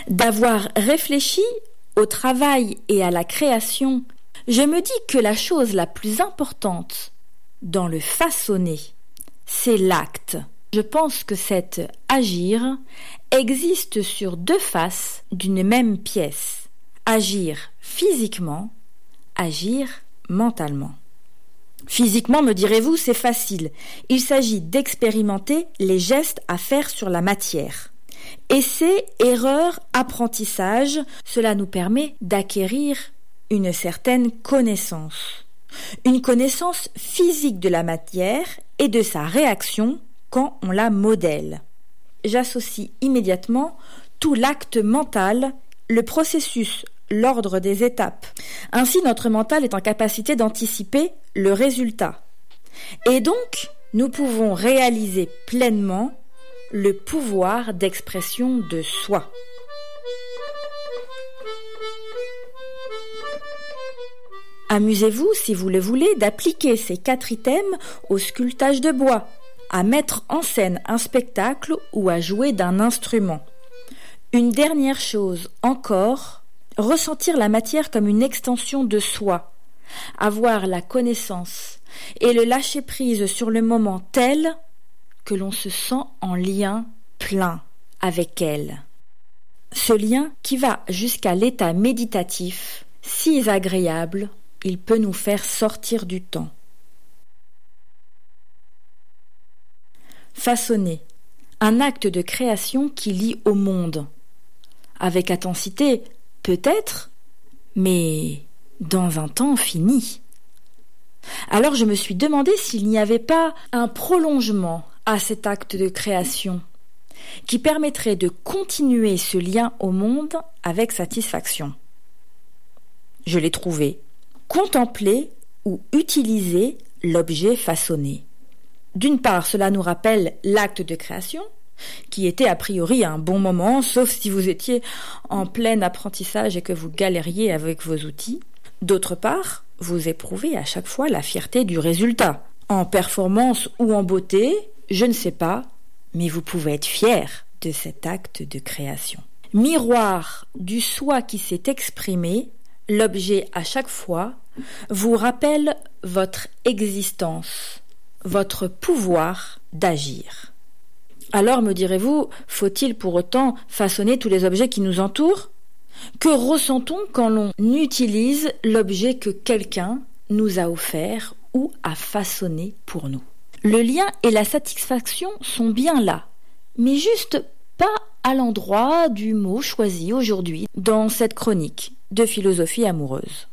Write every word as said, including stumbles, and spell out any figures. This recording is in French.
D'avoir réfléchi au travail et à la création, je me dis que la chose la plus importante dans le façonner, c'est l'acte. Je pense que cet agir existe sur deux faces d'une même pièce. Agir physiquement, agir mentalement. Physiquement, me direz-vous, c'est facile. Il s'agit d'expérimenter les gestes à faire sur la matière. Essai, erreur, apprentissage, cela nous permet d'acquérir une certaine connaissance. Une connaissance physique de la matière et de sa réaction quand on la modèle. J'associe immédiatement tout l'acte mental, le processus, l'ordre des étapes. Ainsi, notre mental est en capacité d'anticiper le résultat. Et donc, nous pouvons réaliser pleinement le pouvoir d'expression de soi. Amusez-vous, si vous le voulez, d'appliquer ces quatre items au sculptage de bois, à mettre en scène un spectacle ou à jouer d'un instrument. Une dernière chose encore, ressentir la matière comme une extension de soi, avoir la connaissance et le lâcher-prise sur le moment tel que l'on se sent en lien plein avec elle. Ce lien qui va jusqu'à l'état méditatif, si agréable, il peut nous faire sortir du temps. Façonner, un acte de création qui lie au monde. Avec intensité, peut-être, mais dans un temps fini. Alors je me suis demandé s'il n'y avait pas un prolongement à cet acte de création qui permettrait de continuer ce lien au monde avec satisfaction. Je l'ai trouvé. Contempler ou utiliser l'objet façonné. D'une part, cela nous rappelle l'acte de création, qui était a priori un bon moment, sauf si vous étiez en plein apprentissage et que vous galériez avec vos outils. D'autre part, vous éprouvez à chaque fois la fierté du résultat. En performance ou en beauté, je ne sais pas, mais vous pouvez être fier de cet acte de création. Miroir du soi qui s'est exprimé, l'objet à chaque fois vous rappelle votre existence, votre pouvoir d'agir. Alors, me direz-vous, faut-il pour autant façonner tous les objets qui nous entourent ? Que ressent-on quand l'on utilise l'objet que quelqu'un nous a offert ou a façonné pour nous ? Le lien et la satisfaction sont bien là, mais juste pas à l'endroit du mot choisi aujourd'hui dans cette chronique de philosophie amoureuse.